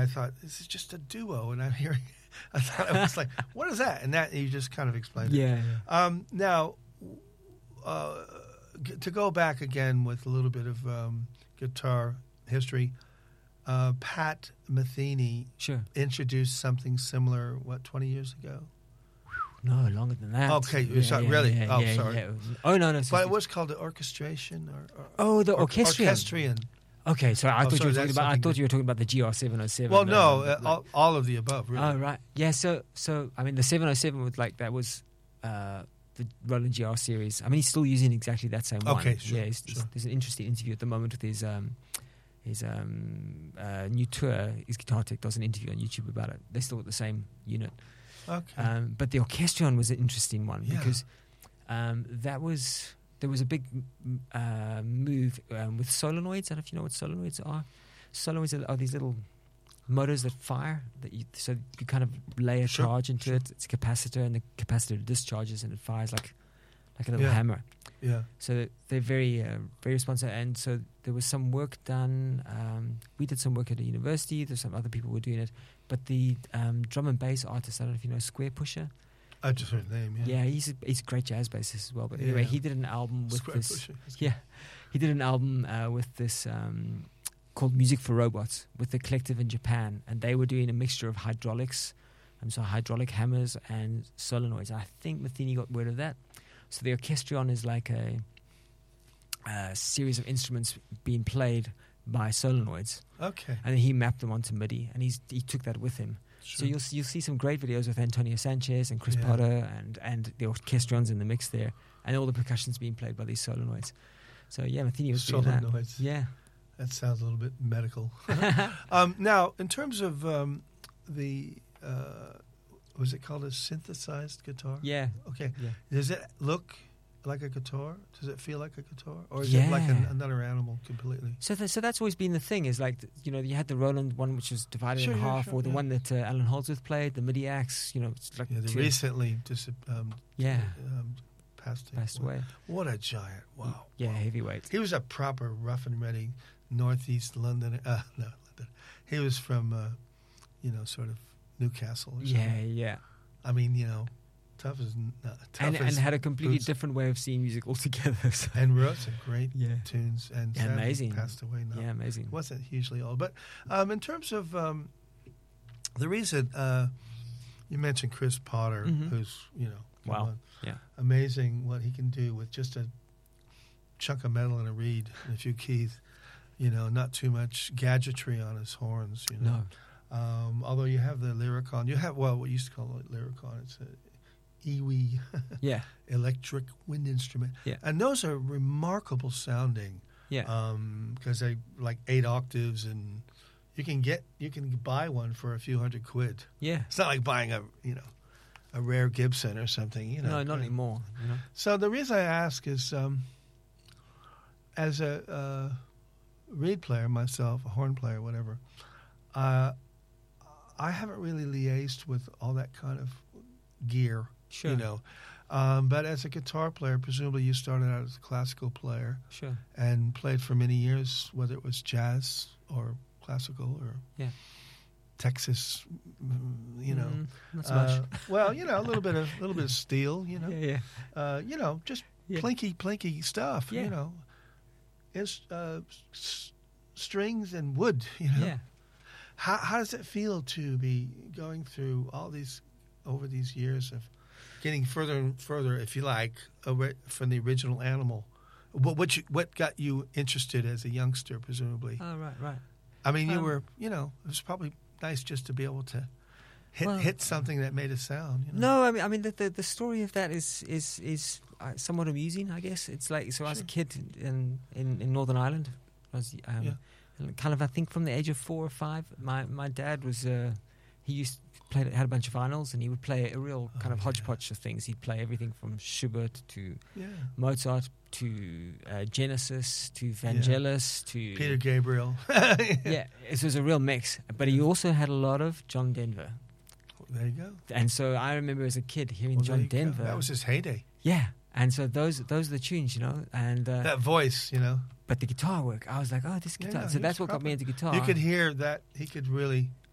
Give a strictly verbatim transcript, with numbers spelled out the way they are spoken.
I thought, this is just a duo, and I'm hearing, I thought I was like, what is that? And that you just kind of explained it. Yeah. yeah. Um, now, uh, g- to go back again with a little bit of um, guitar history, uh, Pat Metheny Sure. introduced something similar, what, twenty years ago? No, longer than that. Okay, you saw- really? Oh, sorry. yeah. Oh, no, no. But it was called the orchestration? Or, or, Oh, the or- orchestrion. Orchestrion. Okay, sorry. I Oh, thought sorry, you were talking that's about. I something thought you were talking about the G R seven oh seven. Well, no, um, uh, like- all, all of the above, really. Oh, right. Yeah, so, so I mean, the seven oh seven was like, that was uh, the Roland G R series. I mean, he's still using exactly that same one. Okay, sure, Yeah, he's, sure. there's an interesting interview at the moment with his um, his um, uh, new tour. His Guitar Tech does an interview on YouTube about it. They're still at the same unit. Okay. Um, but the Orchestrion was an interesting one Yeah. because um, that was there was a big m- uh, move um, with solenoids. I don't know if you know what solenoids are. Solenoids are, are these little motors that fire. That you, so you kind of lay a Sure, charge into sure. it. It's a capacitor, and the capacitor discharges, and it fires like like a little Yeah. hammer. Yeah. So they're very uh, very responsive. And so there was some work done. Um, we did some work at a university. There's some other people were doing it. But the um, drum and bass artist, I don't know if you know Square Pusher. I just heard the name, yeah. Yeah, he's a, he's a great jazz bassist as well. But anyway, Yeah. he did an album with Square this. Pusher, that's Yeah, he did an album uh, with this um, called Music for Robots with the collective in Japan, and they were doing a mixture of hydraulics, and so hydraulic hammers and solenoids. I think Metheny got word of that. So the Orchestrion is like a, a series of instruments being played by solenoids, Okay. and then he mapped them onto MIDI, and he's he took that with him. Sure. So you'll see- you'll see some great videos with Antonio Sanchez and Chris Yeah. Potter and and the Orchestrion's in the mix there, and all the percussion's being played by these solenoids. So yeah, Metheny was doing that. Solenoids. Yeah. That sounds a little bit medical. um, now, in terms of um, the, uh, was it called a synthesized guitar? Yeah. Okay. Yeah. Does it look like a guitar? Does it feel like a guitar? Or is it like an, Yeah. another animal completely? So, th- so that's always been the thing. Is like th- you know you had the Roland one which was divided Sure, in yeah, half, sure, or the yeah. one that uh, Alan Holdsworth played, the MIDI axe. You know, it's like Yeah, they two- recently dis- um, yeah um, passed, passed away. What a giant. Wow. Yeah, wow. heavyweight. He was a proper rough and ready northeast London. Uh, no, London. He was from, uh, you know, sort of Newcastle or something. Yeah, yeah, I mean, you know, tough as n- uh, tough and as and had a completely boots. different way of seeing music altogether. So. and wrote some great Yeah. tunes. And Yeah, sadly amazing. passed away now. Yeah, amazing. Wasn't hugely old, but um, in terms of um, the reason uh, you mentioned Chris Potter, Mhm. who's you know, come Wow. on, Yeah. amazing what he can do with just a chunk of metal and a reed and a few keys. You know, not too much gadgetry on his horns. You know, No. um, although you have the Lyricon, you have well, what you used to call it Lyricon. It's a EWI. Yeah. Electric wind instrument. Yeah. And those are remarkable sounding Yeah. because they like eight octaves, and you can get you can buy one for a few hundred quid. yeah. It's not like buying a you know a rare Gibson or something. You know, No, not anymore. You know. So the reason I ask is, um, as a uh, reed player myself, a horn player, whatever, uh, I haven't really liaised with all that kind of gear. Sure. You know. Um, but as a guitar player, presumably you started out as a classical player Sure. and played for many years, whether it was jazz or classical or Yeah. Texas, mm, you know. Mm, not so Uh, much. well, you know, a little bit of little bit of steel, you know, Yeah, yeah. uh, you know, just Yeah. plinky, plinky stuff, Yeah. you know. It's uh, s- strings and wood, you know. Yeah. How how does it feel to be going through all these over these years of getting further and further, if you like, away from the original animal? What what you, what got you interested as a youngster, presumably? Oh, right, right. I mean, you um, were, you know, it was probably nice just to be able to hit Well- hit something that made a sound. You know? No, I mean, I mean, the the, the story of that is is is uh, somewhat amusing, I guess. It's like so. I was a Sure. kid in, in, in Northern Ireland. I was um, Yeah. kind of, I think, from the age of four or five. My my dad was uh, he used played had a bunch of vinyls, and he would play a real kind Oh, of yeah. hodgepodge of things. He'd play everything from Schubert to Yeah. Mozart to uh, Genesis to Vangelis to Peter Gabriel. Yeah, it was a real mix. But he also had a lot of John Denver. There you go. And so I remember as a kid hearing Well, there John you go. Denver. That was his heyday. Yeah, and so those those are the tunes, you know. And uh, That voice, you know. but the guitar work, I was like, oh, this Yeah, guitar. no, so he that's was what got me proper. into guitar. You could hear that he could really